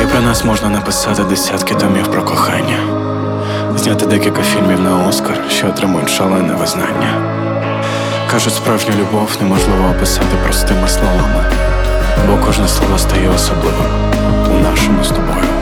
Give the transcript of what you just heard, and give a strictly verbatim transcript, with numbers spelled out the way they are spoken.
про нас можна написати десятки томів про кохання, зняти декілька фільмів на Оскар, що отримують шалене визнання. Кажуть, справжню любов неможливо описати простими словами, бо кожне слово стає особливим у нашому з тобою